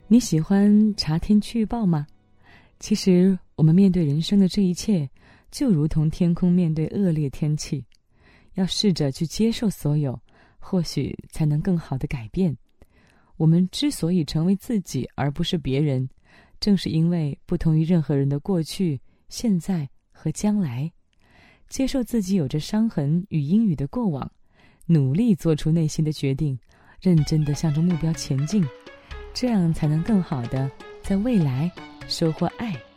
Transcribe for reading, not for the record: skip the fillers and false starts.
你喜欢查天气预报吗？其实我们面对人生的这一切，就如同天空面对恶劣天气，要试着去接受所有，或许才能更好的改变。我们之所以成为自己而不是别人，正是因为不同于任何人的过去、现在和将来。接受自己有着伤痕与阴雨的过往，努力做出内心的决定，认真地向着目标前进，这样才能更好地在未来收获爱。